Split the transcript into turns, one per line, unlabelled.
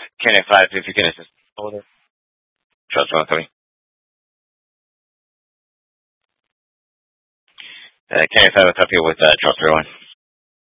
KNA5, if you can assist. Order. Trust 130. KNA5, what's up here with Trust 31?